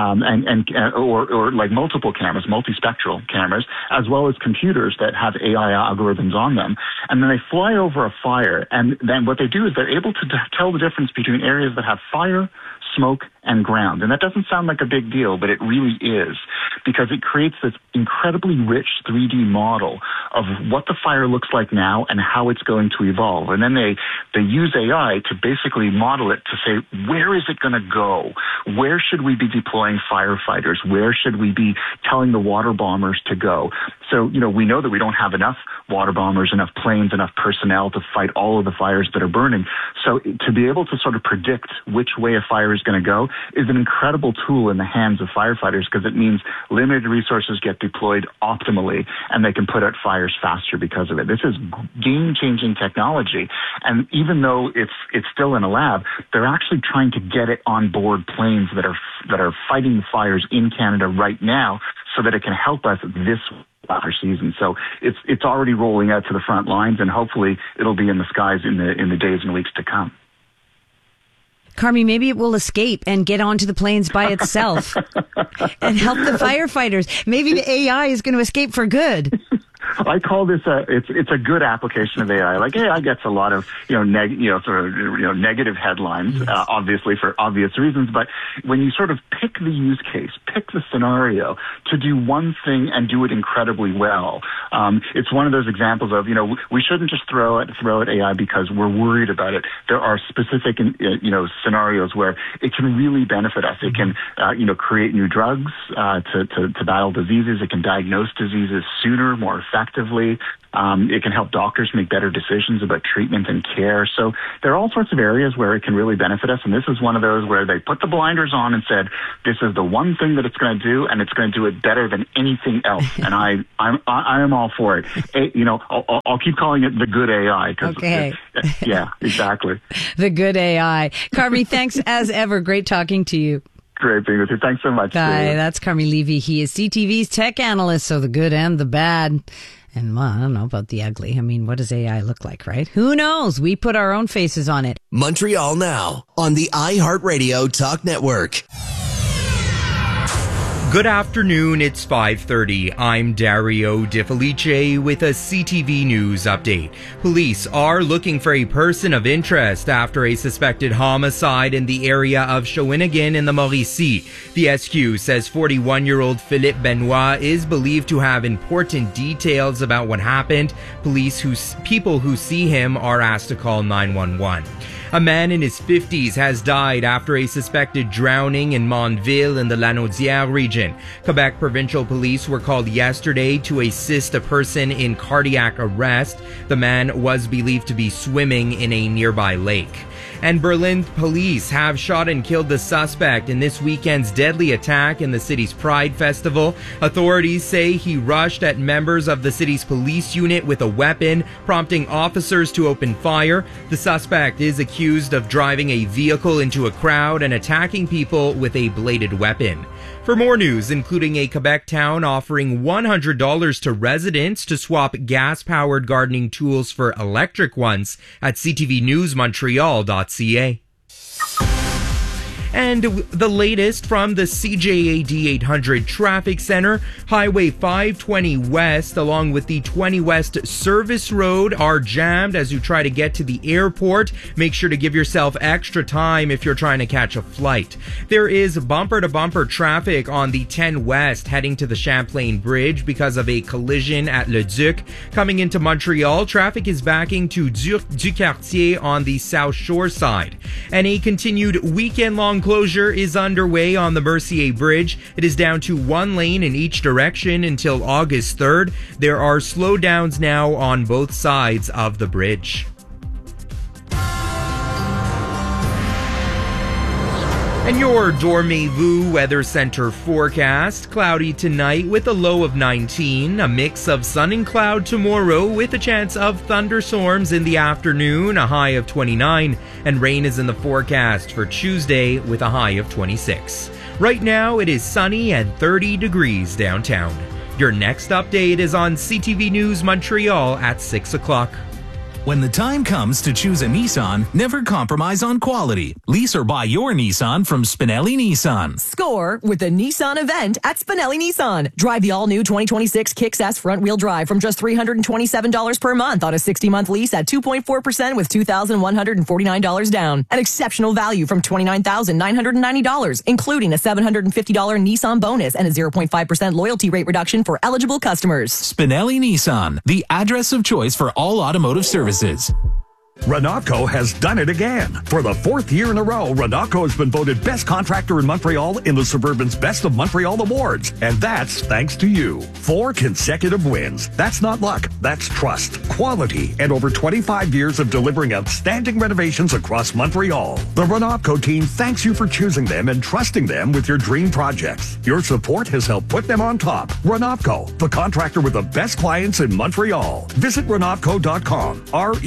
or like multiple cameras, multispectral cameras, as well as computers that have AI algorithms on them, and then they fly over a fire, and then what they do is they're able to tell the difference between areas that have fire, smoke, and ground. And that doesn't sound like a big deal, but it really is, because it creates this incredibly rich 3D model of what the fire looks like now and how it's going to evolve. And then they use AI to basically model it to say, where is it going to go? Where should we be deploying firefighters? Where should we be telling the water bombers to go? So, we know that we don't have enough water bombers, enough planes, enough personnel to fight all of the fires that are burning. So to be able to sort of predict which way a fire is going to go is an incredible tool in the hands of firefighters, because it means limited resources get deployed optimally and they can put out fires faster because of it. This is game-changing technology. And even though it's still in a lab, they're actually trying to get it on board planes that are fighting the fires in Canada right now, so that it can help us this fire season. So it's already rolling out to the front lines, and hopefully it'll be in the skies in the days and weeks to come. Carmi, maybe it will escape and get onto the planes by itself and help the firefighters. Maybe the AI is going to escape for good. I call this it's a good application of AI. Like AI gets a lot of negative headlines, obviously for obvious reasons. But when you sort of pick the use case, pick the scenario to do one thing and do it incredibly well, it's one of those examples of we shouldn't just throw at AI because we're worried about it. There are specific scenarios where it can really benefit us. It can create new drugs to battle diseases. It can diagnose diseases sooner, more effectively. It can help doctors make better decisions about treatment and care. So there are all sorts of areas where it can really benefit us. And this is one of those where they put the blinders on and said, this is the one thing that it's going to do, and it's going to do it better than anything else. And I am all for it. I'll keep calling it the good AI. Okay. Yeah, exactly. The good AI. Carmi, thanks as ever. Great talking to you. Great being with you. Thanks so much. Bye. That's Carmi Levy. He is CTV's tech analyst, so the good and the bad. And well, I don't know about the ugly. I mean, what does AI look like, right? Who knows? We put our own faces on it. Montreal Now on the iHeartRadio Talk Network. Good afternoon, it's 5:30. I'm Dario Di Felice with a CTV News update. Police are looking for a person of interest after a suspected homicide in the area of Shawinigan in the Mauricie. The SQ says 41-year-old Philippe Benoit is believed to have important details about what happened. People who see him are asked to call 911. A man in his 50s has died after a suspected drowning in Mondeville in the Lanaudière region. Quebec Provincial Police were called yesterday to assist a person in cardiac arrest. The man was believed to be swimming in a nearby lake. And Berlin police have shot and killed the suspect in this weekend's deadly attack in the city's Pride Festival. Authorities say he rushed at members of the city's police unit with a weapon, prompting officers to open fire. The suspect is accused of driving a vehicle into a crowd and attacking people with a bladed weapon. For more news, including a Quebec town offering $100 to residents to swap gas-powered gardening tools for electric ones at ctvnewsmontreal.ca. And the latest from the CJAD 800 Traffic Center, Highway 520 West along with the 20 West Service Road are jammed as you try to get to the airport. Make sure to give yourself extra time if you're trying to catch a flight. There is bumper-to-bumper traffic on the 10 West heading to the Champlain Bridge because of a collision at Le Duc. Coming into Montreal, traffic is backing to du Quartier on the South Shore side. And a continued weekend-long closure is underway on the Mercier Bridge. It is down to one lane in each direction until August 3rd. There are slowdowns now on both sides of the bridge. And your Dormez-vous Weather Center forecast. Cloudy tonight with a low of 19. A mix of sun and cloud tomorrow with a chance of thunderstorms in the afternoon. A high of 29. And rain is in the forecast for Tuesday with a high of 26. Right now it is sunny and 30 degrees downtown. Your next update is on CTV News Montreal at 6 o'clock. When the time comes to choose a Nissan, never compromise on quality. Lease or buy your Nissan from Spinelli Nissan. Score with the Nissan event at Spinelli Nissan. Drive the all-new 2026 Kicks S front-wheel drive from just $327 per month on a 60-month lease at 2.4% with $2,149 down. An exceptional value from $29,990, including a $750 Nissan bonus and a 0.5% loyalty rate reduction for eligible customers. Spinelli Nissan, the address of choice for all automotive services. Renatco has done it again. For the 4th year in a row, Renatco has been voted best contractor in Montreal in the Suburban's Best of Montreal Awards. And that's thanks to you. 4 consecutive wins. That's not luck. That's trust, quality, and over 25 years of delivering outstanding renovations across Montreal. The Renatco team thanks you for choosing them and trusting them with your dream projects. Your support has helped put them on top. Renatco, the contractor with the best clients in Montreal. Visit Renatco.com.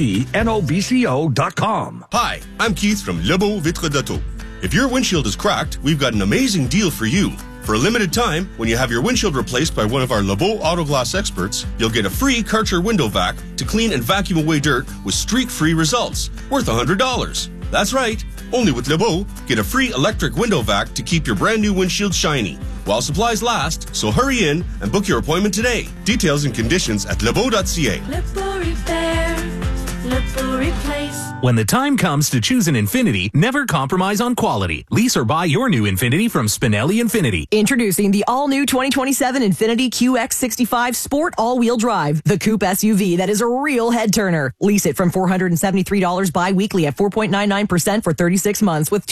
RENOVCO.com. Hi, I'm Keith from Lebeau Vitre d'Auto. If your windshield is cracked, we've got an amazing deal for you. For a limited time, when you have your windshield replaced by one of our Lebeau Auto Glass experts, you'll get a free Karcher window vac to clean and vacuum away dirt with streak-free results, worth $100. That's right. Only with Lebeau, get a free electric window vac to keep your brand new windshield shiny. While supplies last, so hurry in and book your appointment today. Details and conditions at lebeau.ca. Lebeau Repair, Lebeau Replace. When the time comes to choose an Infiniti, never compromise on quality. Lease or buy your new Infiniti from Spinelli Infiniti. Introducing the all-new 2027 Infiniti QX65 Sport All-Wheel Drive, the coupe SUV that is a real head-turner. Lease it from $473 bi-weekly at 4.99% for 36 months with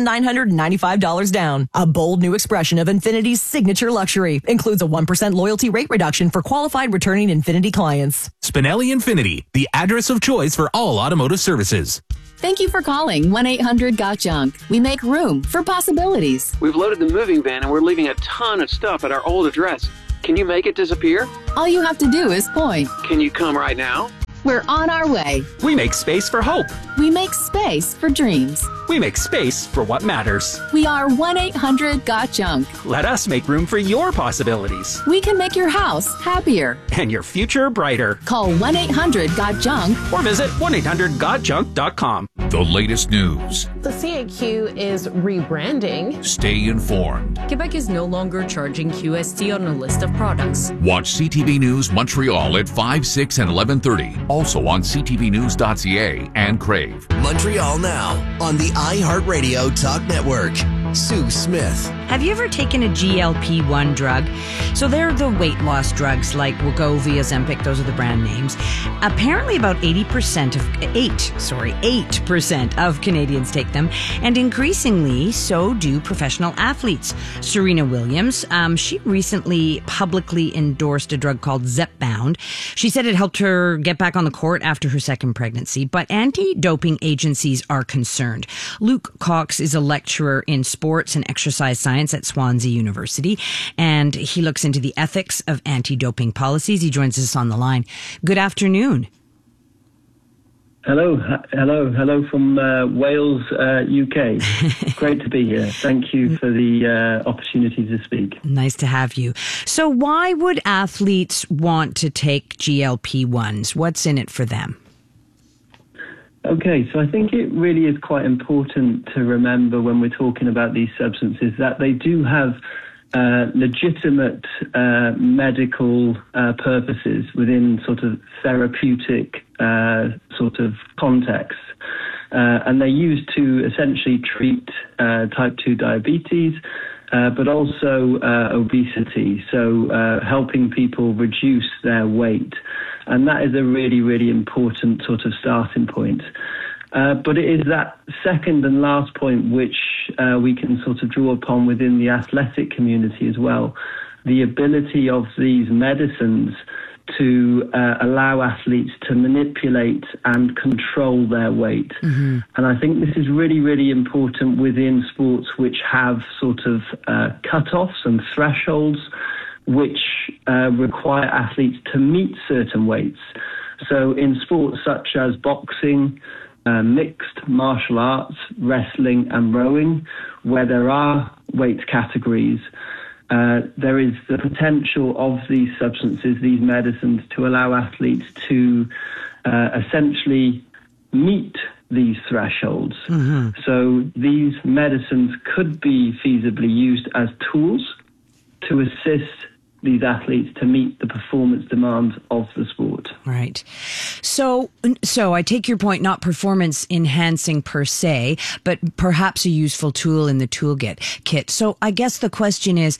$2,995 down. A bold new expression of Infiniti's signature luxury. Includes a 1% loyalty rate reduction for qualified returning Infiniti clients. Spinelli Infiniti, the address of choice for all automotive services. Thank you for calling 1-800-GOT-JUNK. We make room for possibilities. We've loaded the moving van and we're leaving a ton of stuff at our old address. Can you make it disappear? All you have to do is point. Can you come right now? We're on our way. We make space for hope. We make space for dreams. We make space for what matters. We are 1-800-GOT-JUNK. Let us make room for your possibilities. We can make your house happier. And your future brighter. Call 1-800-GOT-JUNK. Or visit 1-800-GOT-JUNK.com. The latest news. The CAQ is rebranding. Stay informed. Quebec is no longer charging QST on a list of products. Watch CTV News Montreal at 5, 6, and 11:30. Also on ctvnews.ca and Crave. Montreal Now on the iHeartRadio Talk Network. Sue Smith. Have you ever taken a GLP-1 drug? So they're the weight loss drugs like Wegovy, Ozempic, those are the brand names. Apparently about 8% of Canadians take them, and increasingly so do professional athletes. Serena Williams, she recently publicly endorsed a drug called Zepbound. She said it helped her get back on the court after her second pregnancy, but anti-doping agencies are concerned. Luke Cox is a lecturer in sports and exercise science at Swansea University, and he looks into the ethics of anti-doping policies. He joins us on the line. Good afternoon. Hello from Wales, UK. Great to be here. Thank you for the opportunity to speak. Nice to have you. So why would athletes want to take GLP-1s? What's in it for them? Okay, so I think it really is quite important to remember when we're talking about these substances that they do have legitimate medical purposes within sort of therapeutic sort of contexts. And they're used to essentially treat type 2 diabetes, but also obesity, so helping people reduce their weight. And that is a really, really important sort of starting point. But it is that second and last point which we can sort of draw upon within the athletic community as well. The ability of these medicines to allow athletes to manipulate and control their weight. Mm-hmm. And I think this is really, really important within sports which have sort of cut-offs and thresholds which require athletes to meet certain weights. So in sports such as boxing, mixed martial arts, wrestling and rowing, where there are weight categories, there is the potential of these substances, these medicines, to allow athletes to essentially meet these thresholds. So these medicines could be feasibly used as tools to assist these athletes to meet the performance demands of the sport. Right. So I take your point, not performance enhancing per se, but perhaps a useful tool in the toolkit. So I guess the question is,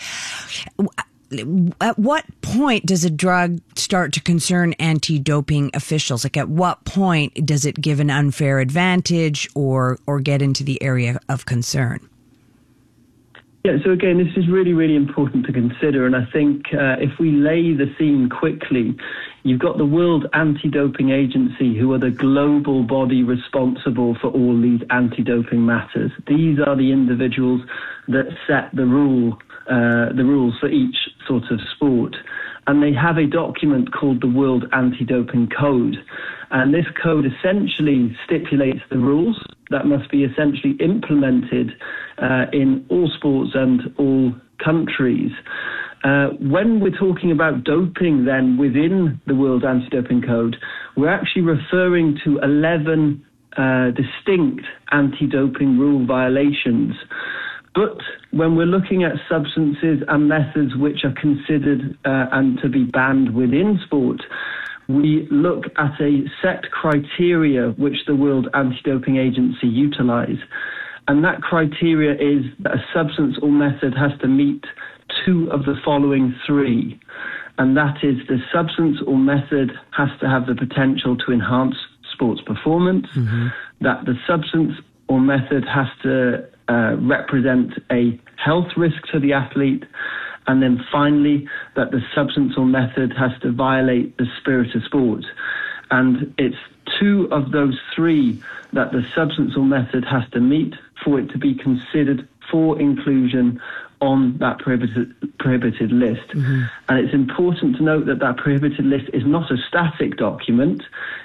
at what point does a drug start to concern anti-doping officials? Like, at what point does it give an unfair advantage or get into the area of concern? Yeah, so again, this is really, really important to consider. And I think if we lay the scene quickly, you've got the World Anti-Doping Agency, who are the global body responsible for all these anti-doping matters. These are the individuals that set the rules for each sort of sport. And they have a document called the World Anti-Doping Code. And this code essentially stipulates the rules that must be essentially implemented in all sports and all countries. When we're talking about doping then within the World Anti-Doping Code, we're actually referring to 11 distinct anti-doping rule violations. But when we're looking at substances and methods which are considered and to be banned within sport, we look at a set criteria which the World Anti-Doping Agency utilize. And that criteria is that a substance or method has to meet two of the following three. And that is, the substance or method has to have the potential to enhance sports performance, that the substance or method has to represent a health risk to the athlete, and then finally that the substance or method has to violate the spirit of sport. And it's two of those three that the substance or method has to meet for it to be considered for inclusion on that prohibited list. And it's important to note that that prohibited list is not a static document.